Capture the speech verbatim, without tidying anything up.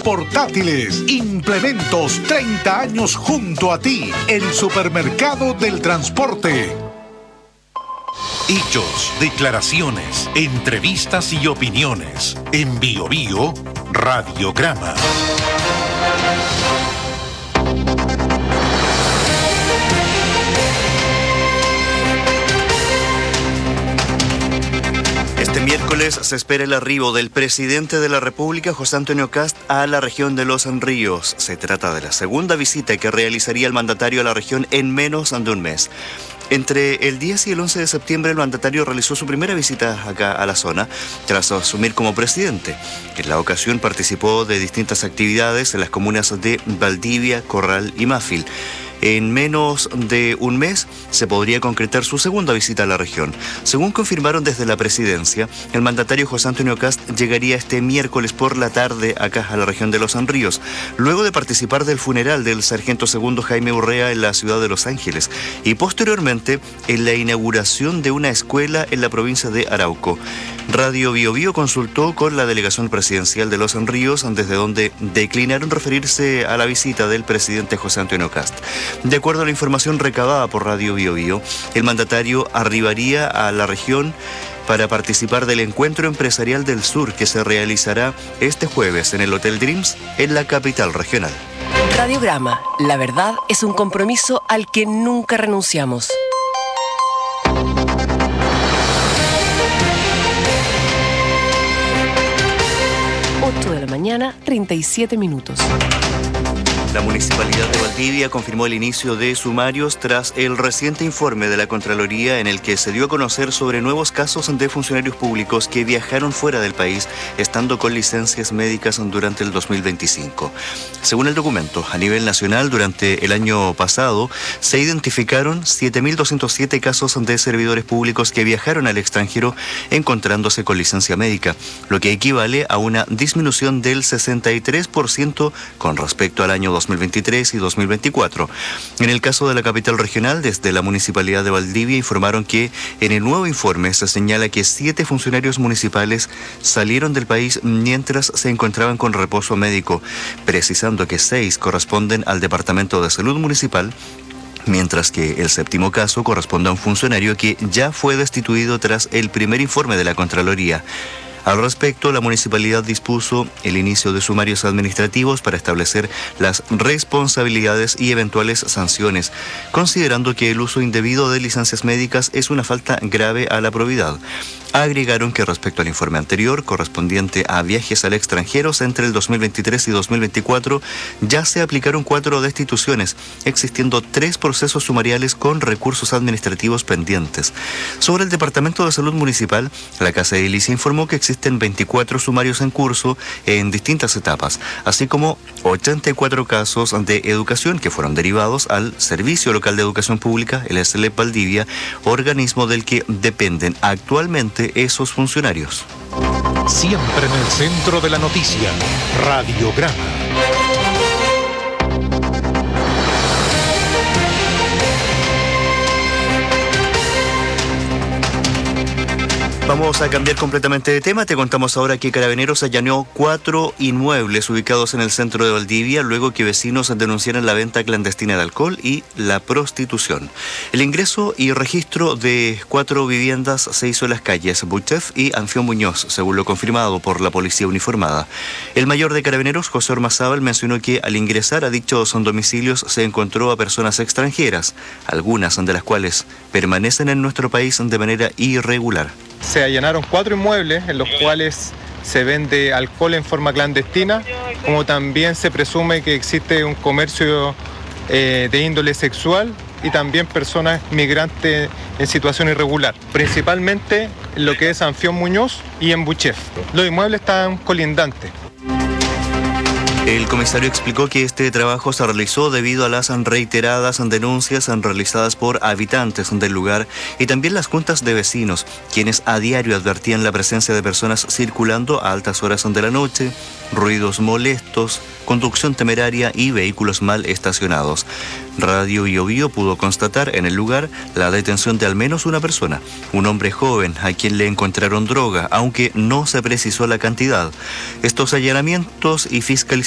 portátiles, implementos, treinta años junto a ti, el supermercado del transporte. Hechos, declaraciones, entrevistas y opiniones. En Bio Bio, Radiograma. Este miércoles se espera el arribo del presidente de la República, José Antonio Kast, a la región de Los Ríos. Se trata de la segunda visita que realizaría el mandatario a la región en menos de un mes. Entre el diez y el once de septiembre, el mandatario realizó su primera visita acá a la zona, tras asumir como presidente. En la ocasión participó de distintas actividades en las comunas de Valdivia, Corral y Mafil. En menos de un mes se podría concretar su segunda visita a la región. Según confirmaron desde la presidencia, el mandatario José Antonio Kast llegaría este miércoles por la tarde acá a la región de Los Ríos, luego de participar del funeral del sargento segundo Jaime Urrea en la ciudad de Los Ángeles y posteriormente en la inauguración de una escuela en la provincia de Arauco. Radio Bio Bio consultó con la delegación presidencial de Los Ríos, desde donde declinaron referirse a la visita del presidente José Antonio Kast. De acuerdo a la información recabada por Radio Bio Bio, el mandatario arribaría a la región para participar del Encuentro Empresarial del Sur que se realizará este jueves en el Hotel Dreams en la capital regional. Radiograma, la verdad es un compromiso al que nunca renunciamos. ocho de la mañana, treinta y siete minutos. La Municipalidad de Valdivia confirmó el inicio de sumarios tras el reciente informe de la Contraloría en el que se dio a conocer sobre nuevos casos de funcionarios públicos que viajaron fuera del país estando con licencias médicas durante el dos mil veinticinco. Según el documento, a nivel nacional, durante el año pasado se identificaron siete mil doscientos siete casos de servidores públicos que viajaron al extranjero encontrándose con licencia médica, lo que equivale a una disminución del sesenta y tres por ciento con respecto al año dos mil veintitrés y dos mil veinticuatro. En el caso de la capital regional, desde la Municipalidad de Valdivia informaron que en el nuevo informe se señala que siete funcionarios municipales salieron del país mientras se encontraban con reposo médico, precisando que seis corresponden al Departamento de Salud Municipal, mientras que el séptimo caso corresponde a un funcionario que ya fue destituido tras el primer informe de la Contraloría. Al respecto, la municipalidad dispuso el inicio de sumarios administrativos para establecer las responsabilidades y eventuales sanciones, considerando que el uso indebido de licencias médicas es una falta grave a la probidad. Agregaron que respecto al informe anterior, correspondiente a viajes al extranjero entre el dos mil veintitrés y dos mil veinticuatro, ya se aplicaron cuatro destituciones, existiendo tres procesos sumariales con recursos administrativos pendientes. Sobre el Departamento de Salud Municipal, la Casa Edilicia informó que existen veinticuatro sumarios en curso en distintas etapas, así como ochenta y cuatro casos de educación que fueron derivados al Servicio Local de Educación Pública, el S L E P Valdivia, organismo del que dependen actualmente esos funcionarios. Siempre en el centro de la noticia, Radiograma. Vamos a cambiar completamente de tema. Te contamos ahora que Carabineros allanó cuatro inmuebles ubicados en el centro de Valdivia luego que vecinos denunciaran la venta clandestina de alcohol y la prostitución. El ingreso y registro de cuatro viviendas se hizo en las calles Buchef y Anfión Muñoz, según lo confirmado por la policía uniformada. El mayor de Carabineros, José Ormazábal, mencionó que al ingresar a dichos domicilios se encontró a personas extranjeras, algunas de las cuales permanecen en nuestro país de manera irregular. Se allanaron cuatro inmuebles en los cuales se vende alcohol en forma clandestina, como también se presume que existe un comercio eh, de índole sexual y también personas migrantes en situación irregular, principalmente en lo que es Anfión Muñoz y en Buchef. Los inmuebles están colindantes. El comisario explicó que este trabajo se realizó debido a las reiteradas denuncias realizadas por habitantes del lugar y también las juntas de vecinos, quienes a diario advertían la presencia de personas circulando a altas horas de la noche, ruidos molestos, conducción temeraria y vehículos mal estacionados. Radio Bio Bio pudo constatar en el lugar la detención de al menos una persona, un hombre joven a quien le encontraron droga, aunque no se precisó la cantidad. Estos allanamientos y fiscalizaciones